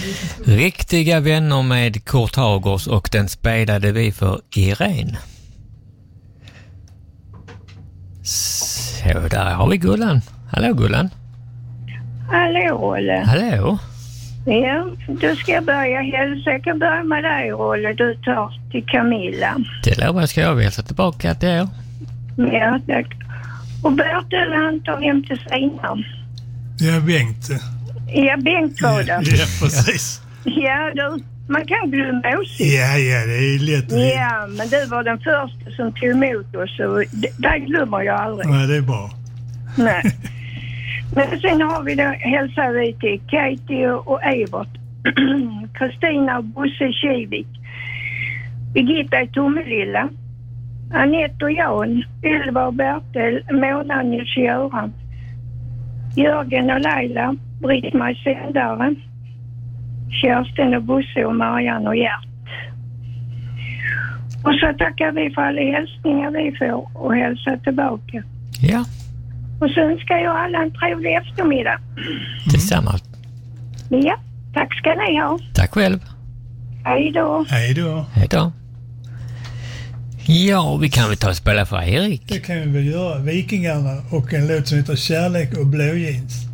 Riktiga vänner med Kurt Hagers och den spelade vi för Irene. Så där har vi Gullan. Hallå Gullan. Hallå Olle. Hallå. Ja, då ska jag börja hälsa. Jag kan börja med dig Olle. Du tar till Camilla. Det lovar ska jag hälsa tillbaka till er. Ja, tack. Och Bertil han tar hem till sina. Ja, Bengt. Ja, Bengt var det. Ja, precis. Ja, du, man kan glömma oss. Ja, det är lätt. Ja, men du var den första som tog emot oss och det glömmer jag aldrig. Nej, det är bra. Nej. Men sen har vi då hälsar vi till Katie och Evert, Kristina och Bosse Kivik, Birgitta i Tomelilla, Anette och Jan, Ylva och Bertil, Mona och Nils-Göran, Jörgen och Laila, Britt-Maj Sändare, Kerstin och Bosse och Marianne och Gert. Och så tackar vi för alla hälsningar vi får och hälsar tillbaka. Ja. Och så önskar jag alla en trevlig eftermiddag. Tillsammans. Ja, tack ska ni ha. Tack själv. Hej då. Hej då. Hej då. Ja, vi kan väl ta och spela för Erik. Det kan vi väl göra. Vikingarna och en låt som heter Kärlek och blåjeans.